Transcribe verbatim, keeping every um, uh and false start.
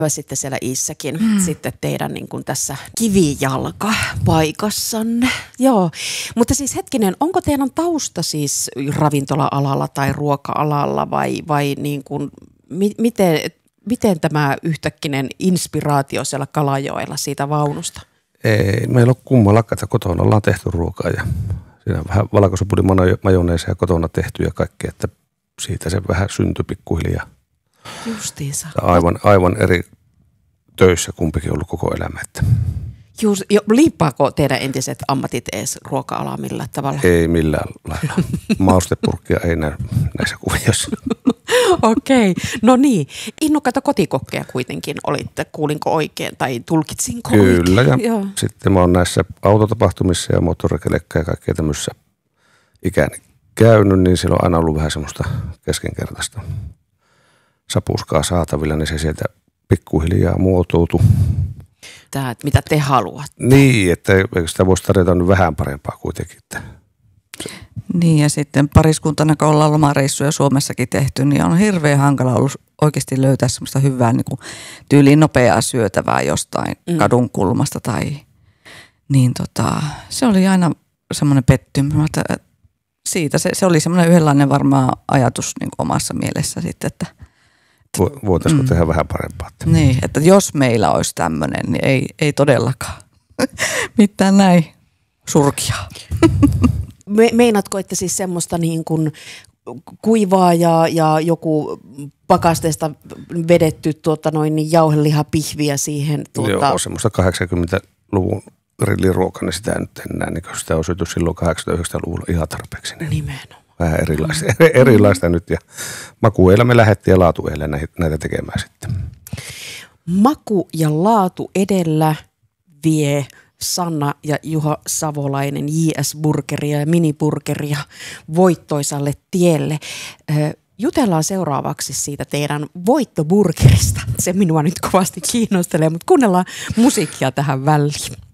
sitten siellä Iissäkin mm. sitten teidän niin kuin tässä kivijalka paikassanne. Joo, mutta siis hetkinen, onko teidän tausta siis ravintola-alalla tai ruoka-alalla vai, vai niin kuin, mi- miten, miten tämä yhtäkkinen inspiraatio siellä Kalajoella siitä vaunusta? Ei, meillä on kummallakaan, että kotona ollaan tehty ruokaa ja siinä on vähän valkosipulin majoneesia kotona tehty ja kaikkea, että siitä se vähän syntyi pikkuhiljaa. Justiinsa. Aivan, aivan eri töissä kumpikin ollut koko elämä. Että. Just, jo, liippaako teidän entiset ammatit edes ruoka-alaa millään tavalla? Ei millään lailla. Maustepurkkia ei näy näissä kuvioissa. Okei, okay. No niin. Innokkaita kotikokkeja kuitenkin olitte, kuulinko oikein tai tulkitsinko Kyllä, oikein? ja Joo. Sitten mä oon näissä autotapahtumissa ja moottorikelekka ja kaikkea tämmöisissä ikäni käynyt, niin siellä on aina ollut vähän semmoista keskenkertaista sapuskaa saatavilla, niin se sieltä pikkuhiljaa muotoutui. Tämä, että mitä te haluatte. Niin, että sitä voisi tarjota nyt vähän parempaa kuitenkin. Niin ja sitten pariskuntana, kun ollaan lomareissuja Suomessakin tehty, niin on hirveän hankala ollut oikeasti löytää semmoista hyvää niin kuin tyyliin nopeaa syötävää jostain mm. kadun kulmasta. Tai, niin tota, se oli aina semmoinen pettymys. Siitä se, se oli semmoinen yhdenlainen varmaan ajatus niin kuin omassa mielessä sitten, että voitaisiko mm. tehdä vähän parempaa? Niin, että jos meillä olisi tämmöinen, niin ei, ei todellakaan mitään näin surkia. Me, meinaatko, että siis semmoista niin kuin kuivaa ja, ja joku pakasteesta vedetty tuota noin, niin jauhelihapihviä siihen? Tuota... Joo, semmoista kahdeksankymmentäluvun grilliruoka, niin sitä nyt enää, niin sitä on syöty silloin kahdeksankymmentäyhdeksänluvulla ihan tarpeeksi. Niin nimenomaan. Vähän erilaista, erilaista nyt ja makueilla me lähdettiin ja laatueilla näitä tekemään sitten. Maku ja laatu edellä vie Sanna ja Juha Savolainen J S-burgeria ja miniburgeria voittoisalle tielle. Jutellaan seuraavaksi siitä teidän voittoburgerista. Se minua nyt kovasti kiinnostelee, mutta kuunnellaan musiikkia tähän väliin.